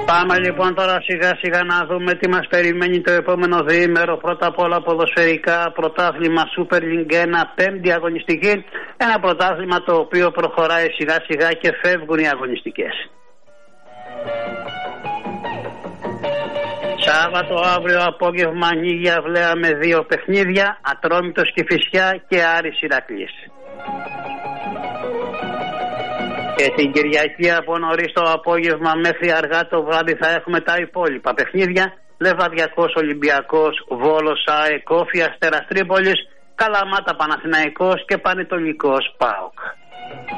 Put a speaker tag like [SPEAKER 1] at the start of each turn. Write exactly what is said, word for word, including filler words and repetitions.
[SPEAKER 1] Πάμε λοιπόν τώρα σιγά σιγά να δούμε τι μας περιμένει το επόμενο διήμερο. Πρώτα απ' όλα ποδοσφαιρικά, πρωτάθλημα Super League ένα, πέμπτη αγωνιστική. Ένα πρωτάθλημα το οποίο προχωράει σιγά σιγά και φεύγουν οι αγωνιστικές. Σάββατο αύριο απόγευμα ανοίγει αυλαία με δύο παιχνίδια, Ατρόμητος Κηφισιά και Άρης Ηρακλής. Και την Κυριακή από νωρίς το απόγευμα μέχρι αργά το βράδυ θα έχουμε τα υπόλοιπα παιχνίδια. Λεβαδιακός Ολυμπιακός, Βόλος ΑΕΚ, Όφη Αστέρας Τρίπολης, Καλαμάτα Παναθηναϊκός και Πανετολικός ΠΑΟΚ.